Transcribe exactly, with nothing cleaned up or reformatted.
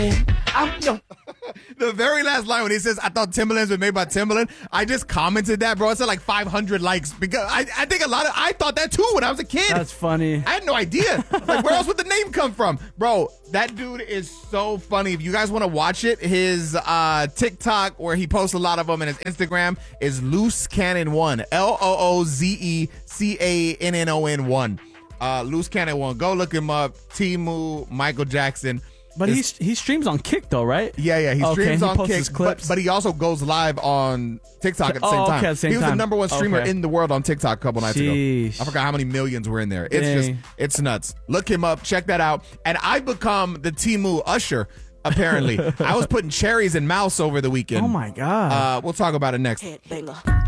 I'm, yo, the very last line when he says, I thought Timberlands were made by Timberland, I just commented that, bro. It's at like five hundred likes because I, I think a lot of, I thought that too when I was a kid. That's funny. I had no idea. Like, where else would the name come from? Bro, that dude is so funny. If you guys want to watch it, his uh, TikTok, where he posts a lot of them, and his Instagram is Loose Cannon one. L O O Z E C A N N O N one. Uh, Loose Cannon one. Go look him up. Timu, Michael Jackson. But he he streams on Kick though, right? Yeah, yeah. He okay, streams he on posts Kick, his clips. But, but he also goes live on TikTok at the Oh, same okay, time. at the same he was time. the number one streamer Okay. in the world on TikTok a couple nights Sheesh. ago. I forgot how many millions were in there. It's Dang. just, it's nuts. Look him up. Check that out. And I've become the Timu Usher, apparently. I was putting cherries in mouse over the weekend. Oh, my God. Uh, we'll talk about it next. Headbanger.